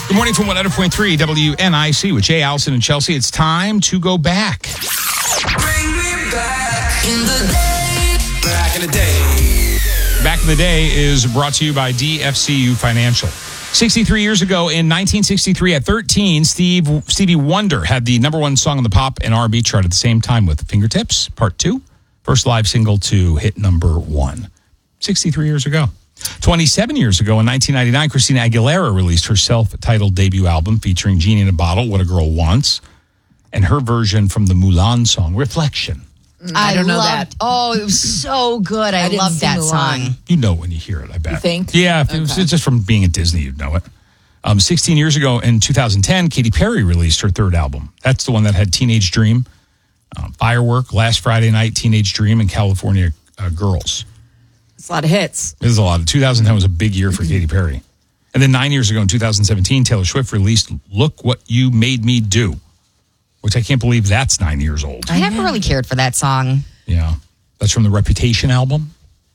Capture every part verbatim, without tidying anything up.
Good morning from one hundred point three W N I C with Jay, Allison, and Chelsea. It's time to go back. Bring me back in the day. Back in the day. Back in the Day is brought to you by D F C U Financial. sixty-three years ago, in nineteen sixty-three, at thirteen, Steve Stevie Wonder had the number one song on the pop and R and B chart at the same time with Fingertips, Part two, first live single to hit number one. sixty-three years ago. twenty-seven years ago, in nineteen ninety-nine, Christina Aguilera released her self-titled debut album featuring Genie in a Bottle, What a Girl Wants, and her version from the Mulan song, Reflection. I, I don't know loved, that. Oh, it was so good. I, I didn't loved see that Mulan. song. You know when you hear it, I bet. You think? Yeah, if it was Okay. just from being at Disney, you'd know it. Um, sixteen years ago, in two thousand ten, Katy Perry released her third album. That's the one that had Teenage Dream, uh, Firework, Last Friday Night, Teenage Dream, and California uh, Girls. It's a lot of hits. There's a lot. two thousand ten was a big year for Katy Perry. And then nine years ago, in two thousand seventeen, Taylor Swift released Look What You Made Me Do, which I can't believe that's nine years old. I never really cared for that song. Yeah. That's from the Reputation album.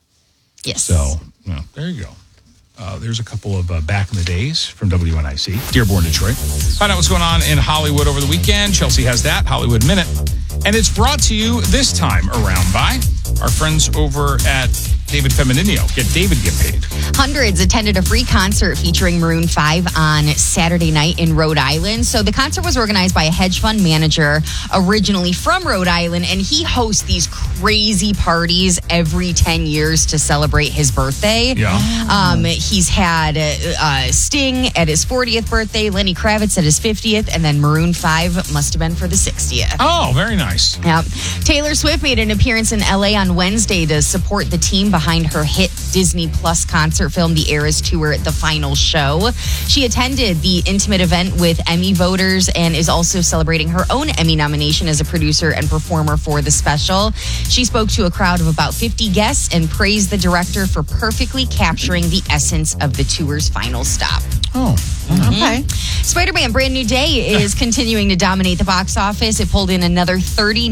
Yes. So, you know, there you go. Uh, there's a couple of uh, back in the days from W N I C, Dearborn, Detroit. Find out what's going on in Hollywood over the weekend. Chelsea has that, Hollywood Minute. And it's brought to you this time around by our friends over at David Femininio. Get David, get paid. Hundreds attended a free concert featuring Maroon five on Saturday night in Rhode Island. So the concert was organized by a hedge fund manager originally from Rhode Island, and he hosts these crazy parties every ten years to celebrate his birthday. Yeah. Um, he's had uh, Sting at his fortieth birthday, Lenny Kravitz at his fiftieth, and then Maroon five must have been for the sixtieth. Oh, very nice. Yep. Taylor Swift made an appearance in L A on Wednesday to support the team behind her hit Disney Plus concert film, The Eras Tour, The Final Show. She attended the intimate event with Emmy voters and is also celebrating her own Emmy nomination as a producer and performer for the special. She spoke to a crowd of about fifty guests and praised the director for perfectly capturing the essence of the tour's final stop. Oh, Okay. Spider-Man Brand New Day is continuing to dominate the box office. It pulled in another thirty